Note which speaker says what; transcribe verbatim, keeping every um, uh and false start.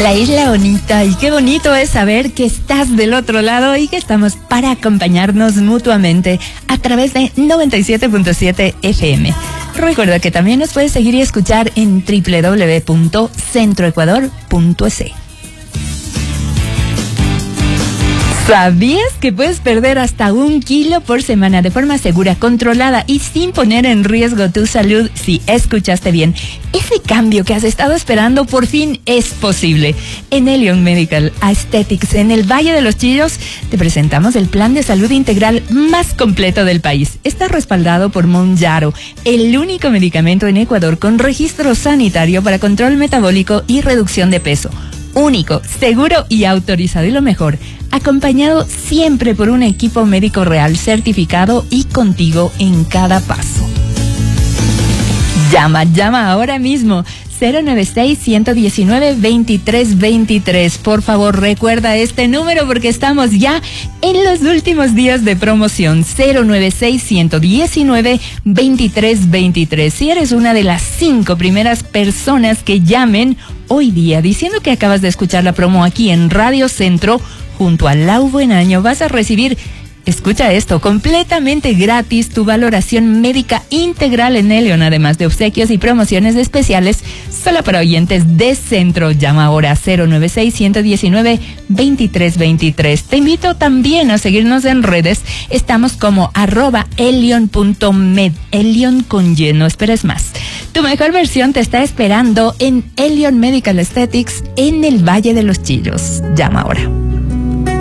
Speaker 1: La isla bonita, y qué bonito es saber que estás del otro lado y que estamos para acompañarnos mutuamente a través de noventa y siete punto siete F M. Recuerda que también nos puedes seguir y escuchar en doble u doble u doble u punto centroecuador punto es. ¿Sabías que puedes perder hasta un kilo por semana de forma segura, controlada y sin poner en riesgo tu salud? Si escuchaste bien, ese cambio que has estado esperando por fin es posible. En Elion Medical Aesthetics, en el Valle de los Chillos, te presentamos el plan de salud integral más completo del país. Está respaldado por Mounjaro, el único medicamento en Ecuador con registro sanitario para control metabólico y reducción de peso. Único, seguro y autorizado, y lo mejor, acompañado siempre por un equipo médico real certificado y contigo en cada paso. Llama, llama ahora mismo, cero nueve seis, uno uno nueve, dos tres dos tres. Por favor, recuerda este número porque estamos ya en los últimos días de promoción. cero nueve seis, uno uno nueve, dos tres dos tres. Si eres una de las cinco primeras personas que llamen hoy día diciendo que acabas de escuchar la promo aquí en Radio Centro junto a Lau Buenaño, vas a recibir, escucha esto, completamente gratis tu valoración médica integral en Elion, además de obsequios y promociones especiales solo para oyentes de Centro. Llama ahora cero nueve seis, uno uno nueve, dos tres dos tres. Te invito también a seguirnos en redes. Estamos como arroba elion punto med, Elion con Y, no esperes más. Tu mejor versión te está esperando en Elion Medical Aesthetics en el Valle de los Chillos. Llama ahora.